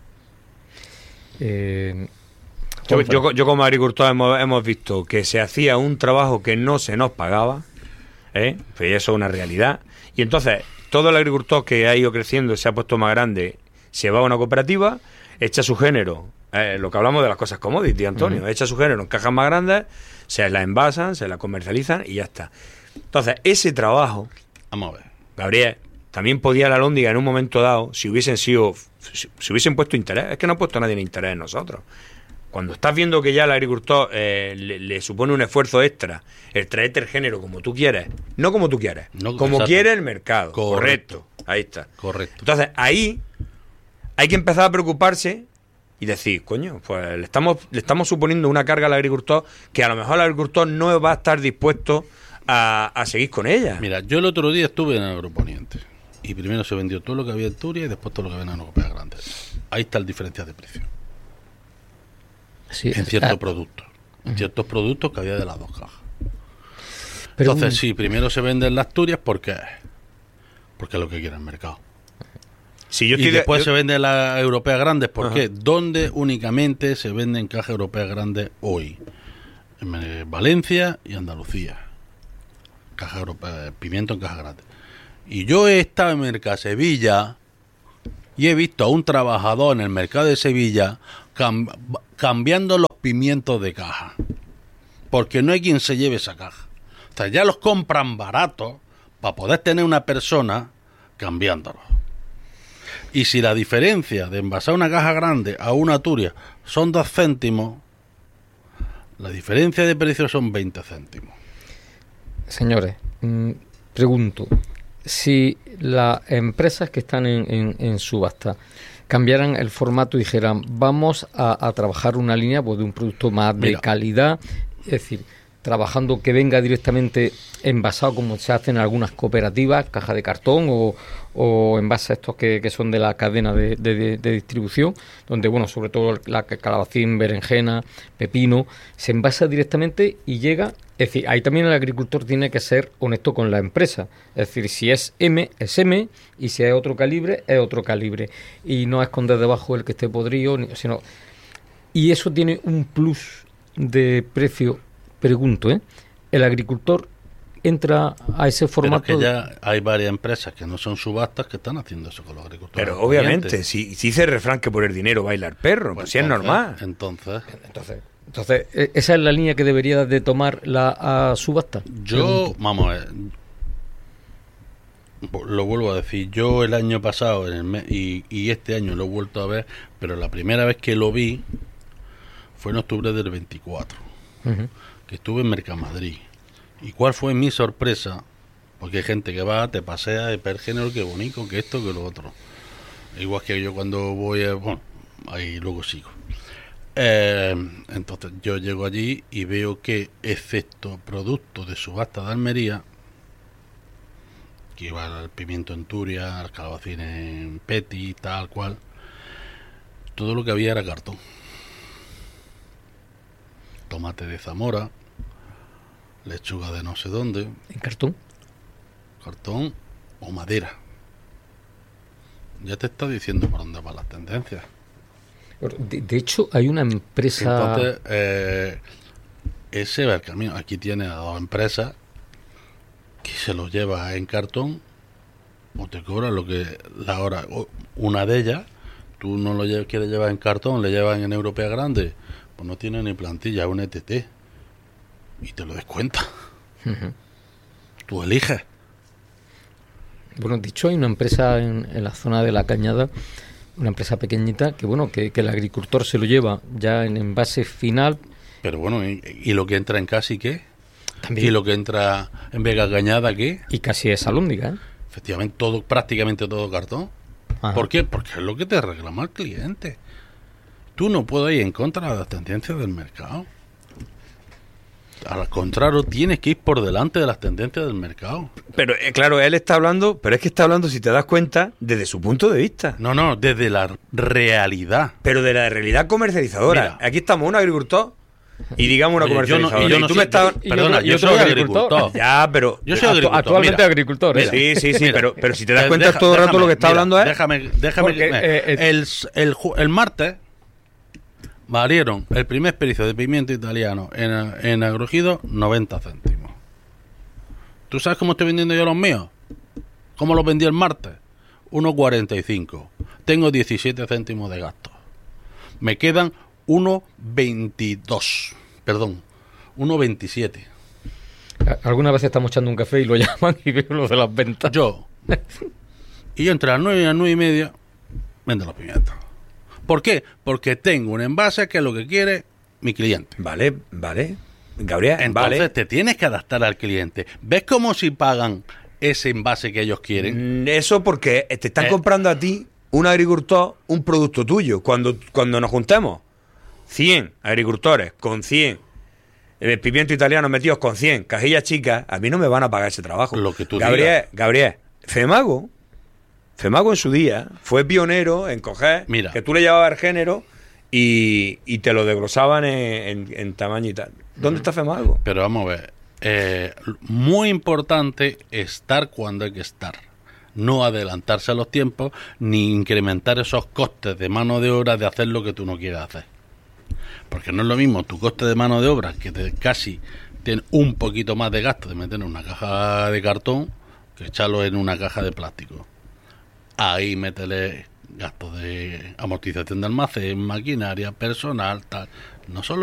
Yo como agricultor hemos visto que se hacía un trabajo que no se nos pagaba, pues eso es una realidad. Y entonces todo el agricultor que ha ido creciendo, se ha puesto más grande, se va a una cooperativa, echa su género, lo que hablamos de las cosas commodity, Antonio, echa su género en cajas más grandes, se la envasan, se la comercializan y ya está. Entonces, ese trabajo, vamos a ver, Gabriel, también podía la Alhóndiga en un momento dado, si hubiesen puesto interés. Es que no ha puesto nadie en interés en nosotros. Cuando estás viendo que ya el agricultor le supone un esfuerzo extra el traerte el género como tú quieres, no como tú quieres, como quiere el mercado. Correcto. Ahí está. Correcto. Entonces, ahí hay que empezar a preocuparse y decir, coño, pues le estamos suponiendo una carga al agricultor que a lo mejor el agricultor no va a estar dispuesto a seguir con ella. Mira, yo el otro día estuve en Agroponiente y primero se vendió todo lo que había en Turia y después todo lo que había en Europea Grande. Ahí está el diferencia de precio. Sí, en ciertos productos. En ciertos productos que había de las dos cajas. Pero entonces, sí, primero se venden las Turias porque es lo que quiere el mercado. Si y después se venden las europeas grandes. ¿Por qué? ¿Dónde únicamente se venden cajas europeas grandes hoy? En Valencia y Andalucía. Caja europea, pimiento en caja grande. Y yo he estado en Mercasevilla y he visto a un trabajador en el mercado de Sevilla cambiando los pimientos de caja. Porque no hay quien se lleve esa caja. O sea, ya los compran baratos para poder tener una persona cambiándolos. Y si la diferencia de envasar una caja grande a una Turia son 2 céntimos, la diferencia de precio son 20 céntimos. Señores, pregunto, si las empresas que están en subasta cambiaran el formato y dijeran, vamos a trabajar una línea pues, de un producto más de calidad, es decir, trabajando que venga directamente envasado como se hace en algunas cooperativas, caja de cartón o envases estos que son de la cadena de distribución, donde, bueno, sobre todo la calabacín, berenjena, pepino, se envasa directamente y llega. Es decir, ahí también el agricultor tiene que ser honesto con la empresa. Es decir, si es M, es M, y si es otro calibre, es otro calibre. Y no esconder debajo el que esté podrido, sino... Y eso tiene un plus de precio. Pregunto, ¿el agricultor entra a ese formato? Pero que ya hay varias empresas que no son subastas que están haciendo eso con los agricultores. Pero obviamente, si dice el refrán que por el dinero baila el perro, pues si es normal. Entonces, esa es la línea que debería de tomar la subasta. Yo, vamos a ver, lo vuelvo a decir, yo el año pasado y este año lo he vuelto a ver, pero la primera vez que lo vi fue en octubre del 24. Que estuve en Mercamadrid. ¿Y cuál fue mi sorpresa? Porque hay gente que va, te pasea de per género, que bonito, que esto, que lo otro. Igual que yo cuando voy bueno, ahí luego sigo. Entonces yo llego allí y veo que, excepto productos de subasta de Almería, que iba al pimiento en Turia, al calabacín en Peti, tal cual, todo lo que había era cartón. Tomate de Zamora, lechuga de no sé dónde. ¿En cartón? Cartón o madera. Ya te está diciendo por dónde van las tendencias. De hecho, hay una empresa... Entonces, ese va el camino. Aquí tiene a 2 empresas que se lo lleva en cartón o te cobran lo que la hora. Una de ellas, tú no lo quieres llevar en cartón, le llevan en Europea Grande, pues no tiene ni plantilla, un ETT y te lo descuenta. Tú eliges. Bueno, dicho, hay una empresa en la zona de La Cañada, una empresa pequeñita, que bueno, que el agricultor se lo lleva ya en envase final. Pero bueno, ¿y lo que entra en Casi qué? También. ¿Y lo que entra en Vega Cañada qué? Y casi es alhóndiga, Efectivamente, prácticamente todo cartón. Ajá. ¿Por qué? Porque es lo que te reclama el cliente. Tú no puedes ir en contra de las tendencias del mercado. Al contrario, tienes que ir por delante de las tendencias del mercado. Pero claro, él está hablando, pero es que está hablando, si te das cuenta, desde su punto de vista. No, desde la realidad. Pero de la realidad comercializadora. Mira, aquí estamos, un agricultor y digamos una comercializadora. Yo soy agricultor. Ya, pero yo soy agricultor. Actualmente agricultor. Sí, pero si te das cuenta todo el rato lo que está hablando es... Déjame. El martes valieron el primer pericio de pimiento italiano en Agroejido 90 céntimos. ¿Tú sabes cómo estoy vendiendo yo los míos? ¿Cómo los vendí el martes? 1,45. Tengo 17 céntimos de gasto. Me quedan 1,22. Perdón, 1,27. Alguna vez estamos echando un café y lo llaman y veo lo de las ventas. Y yo entre las 9 y las 9 y media vendo los pimientos. ¿Por qué? Porque tengo un envase que es lo que quiere mi cliente. Vale. Gabriel, entonces te tienes que adaptar al cliente. ¿Ves cómo si pagan ese envase que ellos quieren? Eso porque te están comprando a ti, un agricultor, un producto tuyo. Cuando nos juntemos 100 agricultores con 100 pimiento italiano metidos con 100 cajillas chicas, a mí no me van a pagar ese trabajo. Lo que tú Gabriel, Femago en su día fue pionero en coger que tú le llevabas el género y te lo desglosaban en tamaño y tal. ¿Dónde está Femago? Pero vamos a ver, muy importante estar cuando hay que estar. No adelantarse a los tiempos ni incrementar esos costes de mano de obra de hacer lo que tú no quieres hacer. Porque no es lo mismo tu coste de mano de obra, que casi tiene un poquito más de gasto de meter en una caja de cartón que echarlo en una caja de plástico. Ahí métele gastos de amortización de almacén, maquinaria, personal, tal. No solo